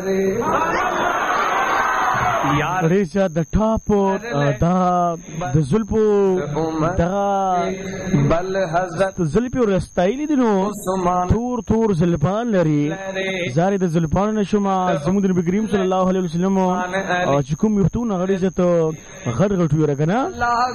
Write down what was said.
ریشا د ټاپو دا د زلفو دا بل حضرت زلفو رستایلی دي نو تور زلفان لري زاري د زلفان نشما زموږ نبی کریم صلی الله علیه وسلم چې کوم یفتون غړي زته غړ غټ ویره کنه